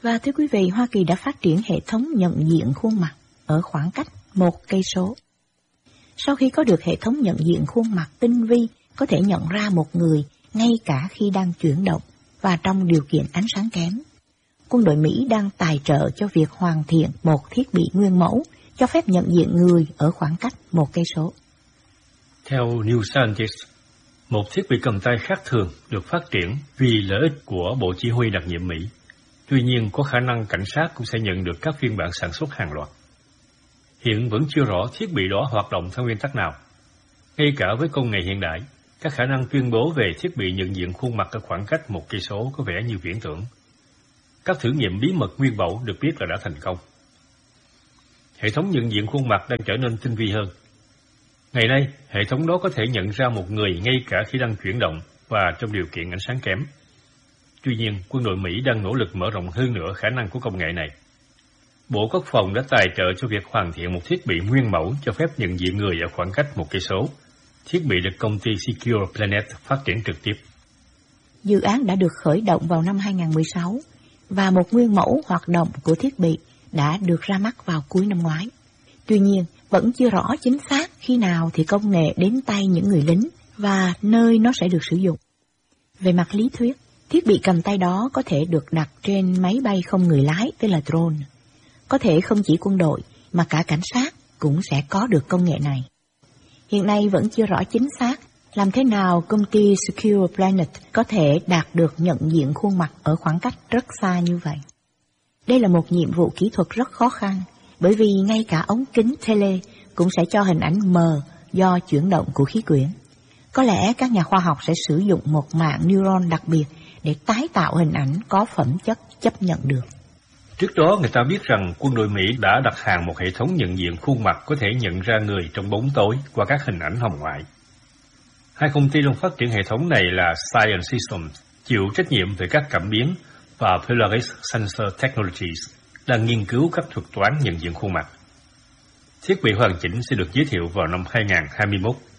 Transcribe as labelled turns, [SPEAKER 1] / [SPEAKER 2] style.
[SPEAKER 1] Và thưa quý vị, Hoa Kỳ đã phát triển hệ thống nhận diện khuôn mặt ở khoảng cách 1 cây số. Sau khi có được hệ thống nhận diện khuôn mặt tinh vi, có thể nhận ra một người ngay cả khi đang chuyển động và trong điều kiện ánh sáng kém, quân đội Mỹ đang tài trợ cho việc hoàn thiện một thiết bị nguyên mẫu cho phép nhận diện người ở khoảng cách 1 cây số.
[SPEAKER 2] Theo New Scientist, một thiết bị cầm tay khác thường được phát triển vì lợi ích của Bộ Chỉ huy đặc nhiệm Mỹ. Tuy nhiên, có khả năng cảnh sát cũng sẽ nhận được các phiên bản sản xuất hàng loạt. Hiện vẫn chưa rõ thiết bị đó hoạt động theo nguyên tắc nào. Ngay cả với công nghệ hiện đại, các khả năng tuyên bố về thiết bị nhận diện khuôn mặt ở khoảng cách 1 cây số có vẻ như viễn tưởng. Các thử nghiệm bí mật nguyên mẫu được biết là đã thành công. Hệ thống nhận diện khuôn mặt đang trở nên tinh vi hơn. Ngày nay, hệ thống đó có thể nhận ra một người ngay cả khi đang chuyển động và trong điều kiện ánh sáng kém. Tuy nhiên, quân đội Mỹ đang nỗ lực mở rộng hơn nữa khả năng của công nghệ này. Bộ Quốc phòng đã tài trợ cho việc hoàn thiện một thiết bị nguyên mẫu cho phép nhận diện người ở khoảng cách 1 cây số. Thiết bị được công ty Secure Planet phát triển trực tiếp.
[SPEAKER 1] Dự án đã được khởi động vào năm 2016 và một nguyên mẫu hoạt động của thiết bị đã được ra mắt vào cuối năm ngoái. Tuy nhiên, vẫn chưa rõ chính xác khi nào thì công nghệ đến tay những người lính và nơi nó sẽ được sử dụng. Về mặt lý thuyết, thiết bị cầm tay đó có thể được đặt trên máy bay không người lái, tức là drone. Có thể không chỉ quân đội mà cả cảnh sát cũng sẽ có được công nghệ này. Hiện nay vẫn chưa rõ chính xác làm thế nào công ty Secure Planet có thể đạt được nhận diện khuôn mặt ở khoảng cách rất xa như vậy. Đây là một nhiệm vụ kỹ thuật rất khó khăn, bởi vì ngay cả ống kính tele cũng sẽ cho hình ảnh mờ do chuyển động của khí quyển. Có lẽ các nhà khoa học sẽ sử dụng một mạng neuron đặc biệt để tái tạo hình ảnh có phẩm chất chấp nhận được.
[SPEAKER 2] Trước đó, người ta biết rằng quân đội Mỹ đã đặt hàng một hệ thống nhận diện khuôn mặt có thể nhận ra người trong bóng tối qua các hình ảnh hồng ngoại. Hai công ty đang phát triển hệ thống này là Science Systems, chịu trách nhiệm về các cảm biến, và Polaris Sensor Technologies, đang nghiên cứu các thuật toán nhận diện khuôn mặt. Thiết bị hoàn chỉnh sẽ được giới thiệu vào năm 2021.